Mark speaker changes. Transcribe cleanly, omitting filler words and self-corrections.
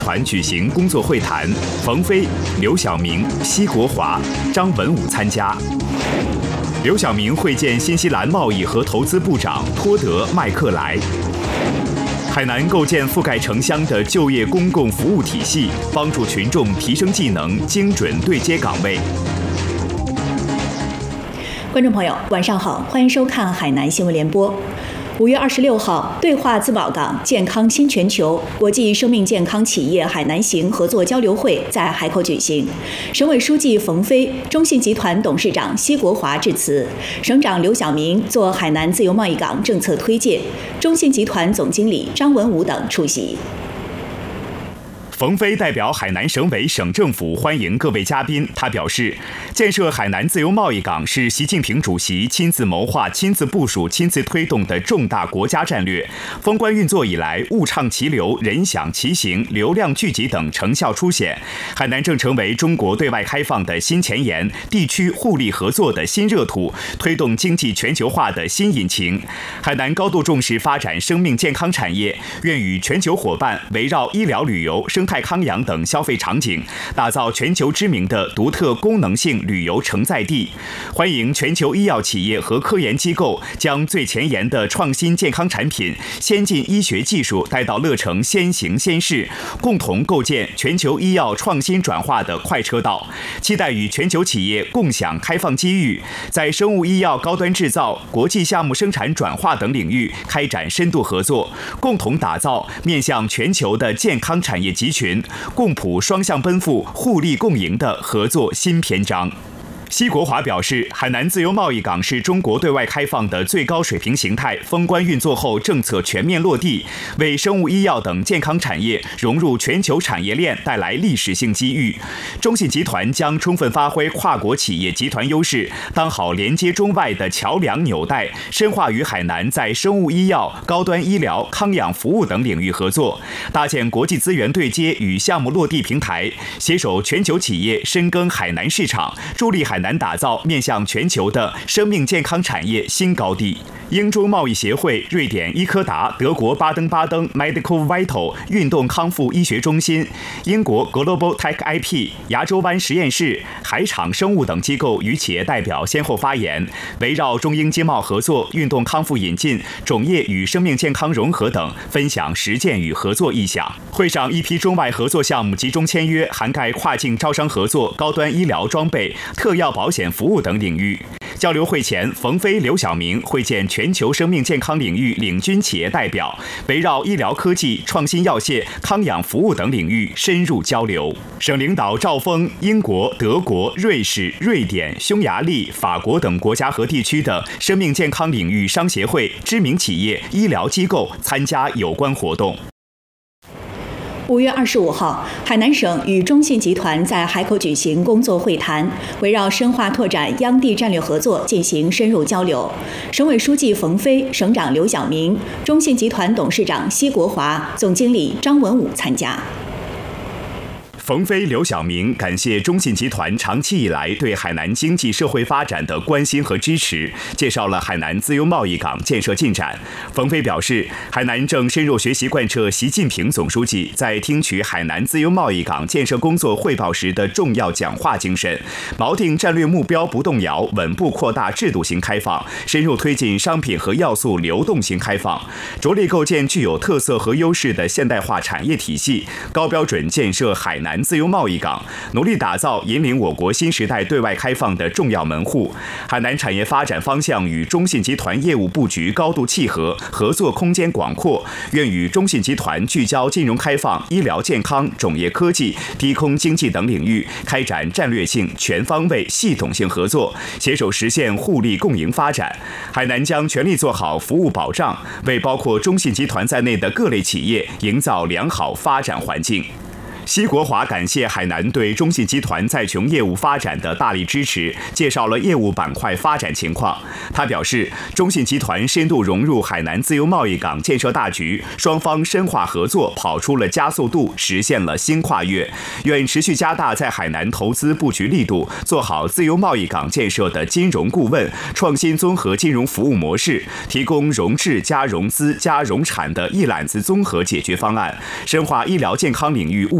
Speaker 1: 团举行工作会谈，冯飞、刘晓明、奚国华、张文武参加。刘晓明会见新西兰贸易和投资部长托德·麦克莱。海南构建覆盖城乡的就业公共服务体系，帮助群众提升技能，精准对接岗位。
Speaker 2: 观众朋友，晚上好，欢迎收看海南新闻联播。5月26号，对话自保港健康新全球国际生命健康企业海南行合作交流会在海口举行。省委书记冯飞、中信集团董事长奚国华致辞，省长刘晓明做海南自由贸易港政策推介，中信集团总经理张文武等出席。
Speaker 1: 冯飞代表海南省委省政府欢迎各位嘉宾。他表示，建设海南自由贸易港是习近平主席亲自谋划、亲自部署、亲自推动的重大国家战略。封关运作以来，物畅其流、人享其行、流量聚集等成效凸显。海南正成为中国对外开放的新前沿、地区互利合作的新热土，推动经济全球化的新引擎。海南高度重视发展生命健康产业，愿与全球伙伴围绕医疗、旅游、生态康养等消费场景，打造全球知名的独特功能性旅游承载地。欢迎全球医药企业和科研机构将最前沿的创新健康产品、先进医学技术带到乐城先行先试，共同构建全球医药创新转化的快车道。期待与全球企业共享开放机遇，在生物医药高端制造、国际项目生产转化等领域开展深度合作，共同打造面向全球的健康产业集群，共谱双向奔赴、互利共赢的合作新篇章。奚国华表示，海南自由贸易港是中国对外开放的最高水平形态，封关运作后政策全面落地，为生物医药等健康产业融入全球产业链带来历史性机遇。中信集团将充分发挥跨国企业集团优势，当好连接中外的桥梁纽带，深化与海南在生物医药、高端医疗、康养服务等领域合作，搭建国际资源对接与项目落地平台，携手全球企业深耕海南市场，助力海南打造面向全球的生命健康产业新高地。英中贸易协会、瑞典伊科达、德国巴登 Medical Vital 运动康复医学中心、英国 Global Tech IP、牙洲湾实验室、海场生物等机构与企业代表先后发言，围绕中英经贸合作、运动康复引进、种业与生命健康融合等，分享实践与合作意向。会上，一批中外合作项目集中签约，涵盖跨境招商合作、高端医疗装备、特药保险服务等领域。交流会前，冯飞、刘晓明会见全球生命健康领域领军企业代表，围绕医疗科技、创新药械、康养服务等领域深入交流。省领导赵峰英国、德国、瑞士、瑞典、匈牙利、法国等国家和地区的生命健康领域商协会、知名企业、医疗机构参加有关活动。
Speaker 2: 5月25号，海南省与中信集团在海口举行工作会谈，围绕深化拓展央地战略合作进行深入交流。省委书记冯飞、省长刘晓明、中信集团董事长奚国华、总经理张文武参加。
Speaker 1: 冯飞、刘晓明感谢中信集团长期以来对海南经济社会发展的关心和支持，介绍了海南自由贸易港建设进展。冯飞表示，海南正深入学习贯彻习近平总书记在听取海南自由贸易港建设工作汇报时的重要讲话精神，锚定战略目标不动摇，稳步扩大制度型开放，深入推进商品和要素流动型开放，着力构建具有特色和优势的现代化产业体系，高标准建设海南自由贸易港，努力打造引领我国新时代对外开放的重要门户。海南产业发展方向与中信集团业务布局高度契合，合作空间广阔，愿与中信集团聚焦金融开放、医疗健康、种业科技、低空经济等领域，开展战略性、全方位、系统性合作，携手实现互利共赢发展。海南将全力做好服务保障，为包括中信集团在内的各类企业营造良好发展环境。 奚国华感谢海南对中信集团在琼业务发展的大力支持，介绍了业务板块发展情况。他表示，中信集团深度融入海南自由贸易港建设大局，双方深化合作，跑出了加速度，实现了新跨越。愿持续加大在海南投资布局力度，做好自由贸易港建设的金融顾问，创新综合金融服务模式，提供融质加融资加融产的一揽子综合解决方案，深化医疗健康领域